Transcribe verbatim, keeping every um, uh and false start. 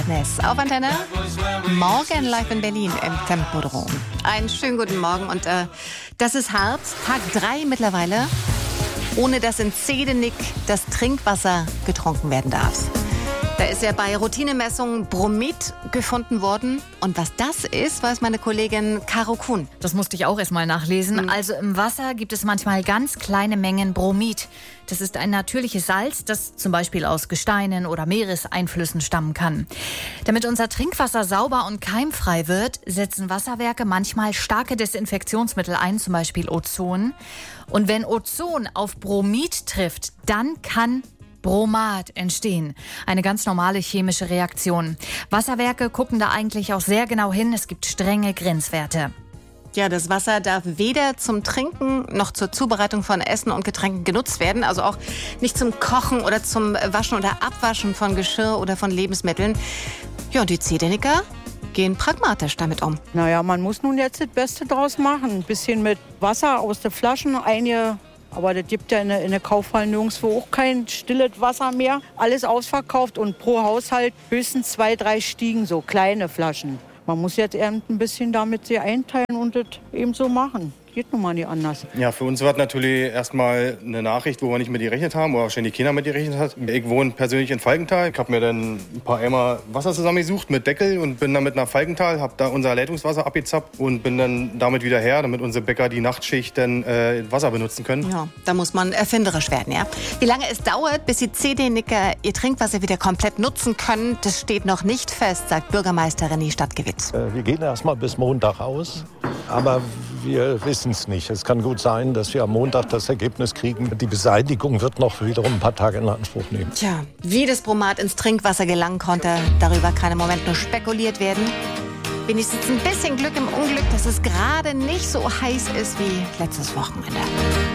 Auf Antenne. Morgen live in Berlin im Tempodrom. Einen schönen guten Morgen und äh, das ist hart. Tag drei mittlerweile, ohne dass in Zehdenick das Trinkwasser getrunken werden darf. Da ist ja bei Routinemessungen Bromid gefunden worden. Und was das ist, weiß meine Kollegin Caro Kuhn. Das musste ich auch erst mal nachlesen. Mhm. Also im Wasser gibt es manchmal ganz kleine Mengen Bromid. Das ist ein natürliches Salz, das zum Beispiel aus Gesteinen oder Meereseinflüssen stammen kann. Damit unser Trinkwasser sauber und keimfrei wird, setzen Wasserwerke manchmal starke Desinfektionsmittel ein, zum Beispiel Ozon. Und wenn Ozon auf Bromid trifft, dann kann Bromat entstehen. Eine ganz normale chemische Reaktion. Wasserwerke gucken da eigentlich auch sehr genau hin. Es gibt strenge Grenzwerte. Ja, das Wasser darf weder zum Trinken noch zur Zubereitung von Essen und Getränken genutzt werden. Also auch nicht zum Kochen oder zum Waschen oder Abwaschen von Geschirr oder von Lebensmitteln. Ja, und die Zehdenicker gehen pragmatisch damit um. Naja, man muss nun jetzt das Beste draus machen. Ein bisschen mit Wasser aus den Flaschen, einige. Aber das gibt ja in der, in der Kaufhalle nirgendwo auch kein stilles Wasser mehr. Alles ausverkauft und pro Haushalt höchstens zwei, drei Stiegen, so kleine Flaschen. Man muss jetzt eben ein bisschen damit sie einteilen und das eben so machen. Geht nun mal nicht anders. Ja, für uns war das natürlich erstmal eine Nachricht, wo wir nicht mit gerechnet haben, oder wahrscheinlich keiner mit gerechnet hat. Ich wohne persönlich in Falkenthal. Ich habe mir dann ein paar Eimer Wasser zusammengesucht mit Deckel und bin dann mit nach Falkenthal, habe da unser Leitungswasser abgezappt und bin dann damit wieder her, damit unsere Bäcker die Nachtschicht dann äh, Wasser benutzen können. Ja, da muss man erfinderisch werden, ja. Wie lange es dauert, bis die Zehdenicker ihr Trinkwasser wieder komplett nutzen können, das steht noch nicht fest, sagt Bürgermeisterin die Stadt Gewitz. Wir gehen erst mal bis Montag aus, aber wir wissen es nicht. Es kann gut sein, dass wir am Montag das Ergebnis kriegen. Die Beseitigung wird noch wiederum ein paar Tage in Anspruch nehmen. Tja, wie das Bromat ins Trinkwasser gelangen konnte, darüber kann im Moment nur spekuliert werden. Wenigstens ein bisschen Glück im Unglück, dass es gerade nicht so heiß ist wie letztes Wochenende.